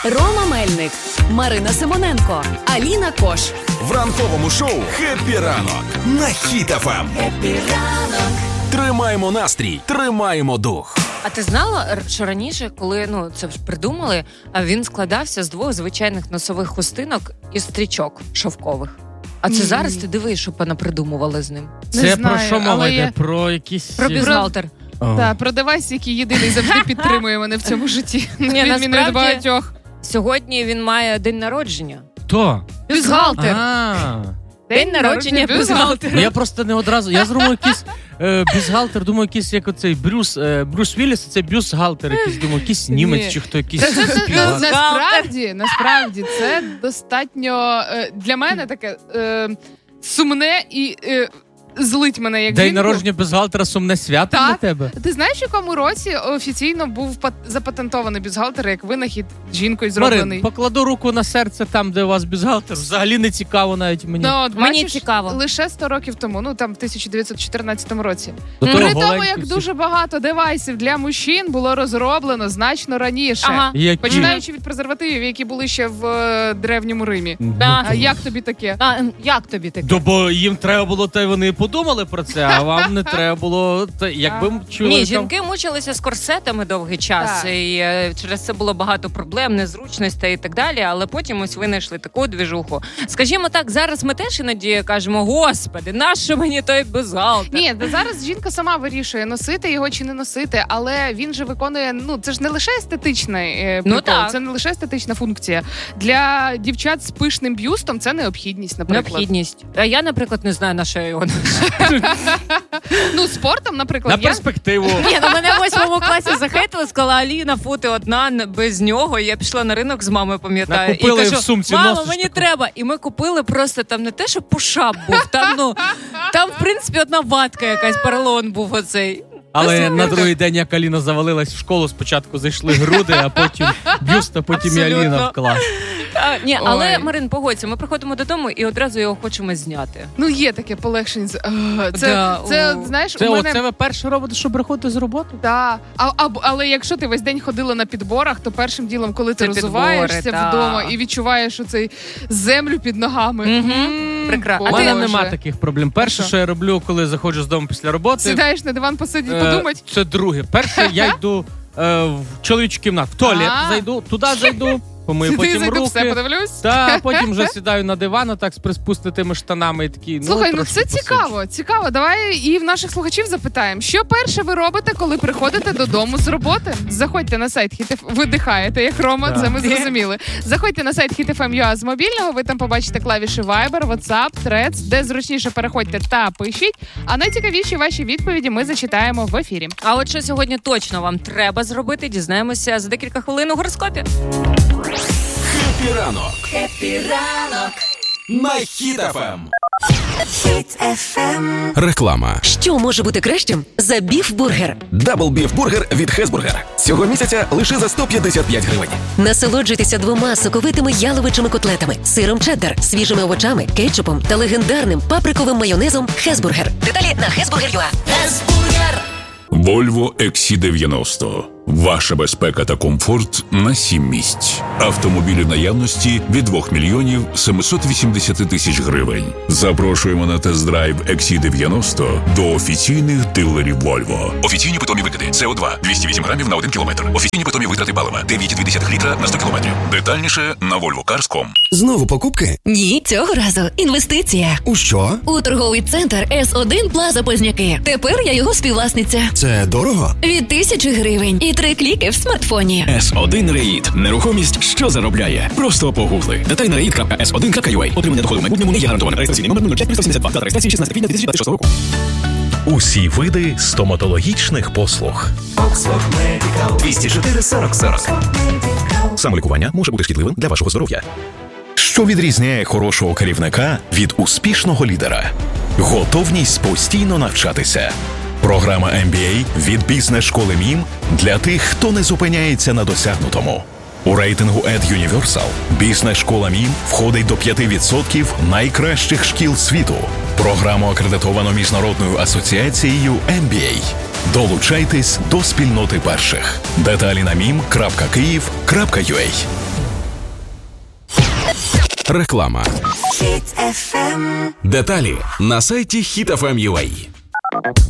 Рома Мельник, Марина Симоненко, Аліна Кош. В ранковому шоу «Хеппі ранок» на Хіт ФМ. Хеппі ранок. Тримаємо настрій, тримаємо дух. А ти знала, що раніше, коли це вже придумали, він складався з 2 звичайних носових хустинок і стрічок шовкових? А це зараз ти дивиш, що понапридумували з ним. Це про що мова йде? Про якісь... Про бюстгальтер. Так, про девайс, який єдиний завжди підтримує мене в цьому житті. Ні, насправді, багатьох. Сьогодні він має день народження. Хто? Бюстгальтер. День народження бюстгальтера. Я просто не одразу. Я зробив якийсь бюстгальтер, думаю, якийсь як оцей Брюс Вілліс, це бюстгальтер якийсь, думаю, якийсь німець чи хто якийсь співак. Насправді, це достатньо для мене таке сумне і злить мене, як День жінку. народження бюстгальтера, сумне свято для тебе? Ти знаєш, в якому році офіційно був запатентований бюстгальтер як винахід жінкою зроблений? Марин, покладу руку на серце там, де у вас бюстгальтер. Взагалі не цікаво навіть мені. Мені цікаво. Лише 100 років тому, там в 1914 році. При тому, як дуже багато девайсів для мужчин було розроблено значно раніше. Ага. Починаючи від презервативів, які були ще в Древньому Римі. А як тобі таке? Як тобі таке? Бо їм треба було, та й вони подумали про це, а вам не треба було. Якби чули. Ні, жінки мучилися з корсетами довгий час, і через це було багато проблем, незручностей і так далі, але потім ось винайшли таку двіжуху. Скажімо так, зараз ми теж іноді кажемо: "Господи, нащо мені той бюстгальтер?" Ні, зараз жінка сама вирішує, носити його чи не носити, але він же виконує, це ж не лише естетичний прикол, це не лише естетична функція. Для дівчат з пишним бюстом це необхідність, наприклад. Необхідність. А я, наприклад, не знаю, на що я його ношу. Спортом, наприклад. На перспективу. Ні, мене в 8 класі захейтили, сказала: "Аліна, фути одна без нього". Я пішла на ринок з мамою, пам'ятаю. Накупили і кажу: в сумці, "Мамо, мені треба". І ми купили просто там не те, що пушап був, там, в принципі, одна ватка якась, поролон був оцей. Але на другий день, як Аліна завалилась в школу, спочатку зайшли груди, а потім бюст, а потім і Аліна в клас. Ні, але, Марин, погодься, ми приходимо додому і одразу його хочемо зняти. Є таке полегшення. Це, знаєш, у мене... Це ви перше робите, щоб приходити з роботи? Так. Але якщо ти весь день ходила на підборах, то першим ділом, коли ти розуваєшся вдома і відчуваєш оцей землю під ногами. Прекрасно. У мене нема таких проблем. Перше, що я роблю, коли заходжу з дому після роботи... Сідаєш на диван, посидіти, подумати? Це друге. Перше, я йду в чоловічу кімнату, в туалет зайду, туди зайду, помию потім руки. Все подивлюсь. Та потім вже сідаю на диван, так з приспуститими штанами і такі. Слухай, це цікаво. Давай і в наших слухачів запитаємо, що перше ви робите, коли приходите додому з роботи? Заходьте на сайт HitFM, видихаєте, як Рома, це ми зрозуміли. Заходьте на сайт HitFM.ua з мобільного, ви там побачите клавіші Viber, WhatsApp, Threads, де зручніше переходьте та пишіть, а найцікавіші ваші відповіді ми зачитаємо в ефірі. А от що сьогодні точно вам треба зробити, дізнаємося за декілька хвилин у гороскопі. Хеппі ранок. Хеппі ранок. На Хіт ФМ. Хіт ФМ. Реклама. Що може бути кращим за біф-бургер? Дабл біф-бургер від Хесбургер. Цього місяця лише за 155 гривень. Насолоджуйтеся 2 соковитими яловичими котлетами, сиром чеддер, свіжими овочами, кетчупом та легендарним паприковим майонезом Хесбургер. Деталі на Хесбургер.ua. Хесбургер. Volvo XC90. Ваша безпека та комфорт на 7 місць. Автомобілі в наявності від 2 мільйонів 780 тисяч гривень. Запрошуємо на тест-драйв XC90 до офіційних дилерів Volvo. Офіційні питомі викиди СО2 208 грамів на 1 кілометр. Офіційні питомі витрати палива 9,2 літра на 100 кілометрів. Детальніше на volvocars.com. Знову покупки? Ні, цього разу інвестиція. У що? У торговий центр С1 Плаза Позняки. Тепер я його співвласниця. Це дорого? Від 1000 гривень і 3 кліки в смартфоні. S1 Реїд. Нерухомість, що заробляє. Просто погугли. Деталі на reid.s1.ua. Отримання доходу в майбутньому не є гарантоване. Реєстраційний номер 05372. Дата реєстрації 16 квітня 2026 року. Усі види стоматологічних послуг. Oxford Medical 204 40 40. Самолікування може бути шкідливим для вашого здоров'я. Що відрізняє хорошого керівника від успішного лідера? Готовність постійно навчатися. Програма MBA від бізнес-школи МІМ для тих, хто не зупиняється на досягнутому. У рейтингу EdUniversal бізнес-школа МІМ входить до 5% найкращих шкіл світу. Програму акредитовано Міжнародною асоціацією MBA. Долучайтесь до спільноти перших. Деталі на mim.kyiv.ua. Реклама. Деталі на сайті HitFM.ua.